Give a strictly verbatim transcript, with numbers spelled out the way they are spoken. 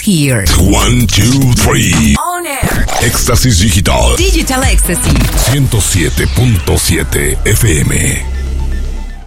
here. One, two, three. On air. Éxtasis Digital. Digital Ecstasy. ciento siete punto siete F M.